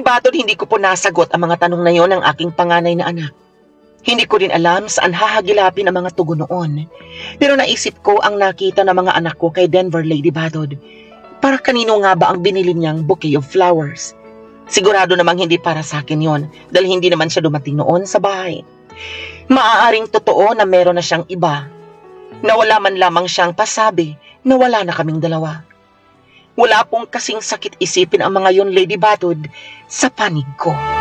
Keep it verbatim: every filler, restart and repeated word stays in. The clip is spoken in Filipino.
Lady Batod, hindi ko po nasagot ang mga tanong na yon ng aking panganay na anak. Hindi ko rin alam saan hahagilapin ang mga tugon noon. Pero naisip ko ang nakita ng mga anak ko kay Denver, Lady Batod. Para kanino nga ba ang binili niyang bouquet of flowers? Sigurado namang hindi para sa akin yon dahil hindi naman siya dumating noon sa bahay. Maaaring totoo na meron na siyang iba. Na wala man lamang siyang pasabi na wala na kaming dalawa. Wala pong kasing sakit isipin ang mga yon, Lady Batod, sa panig ko.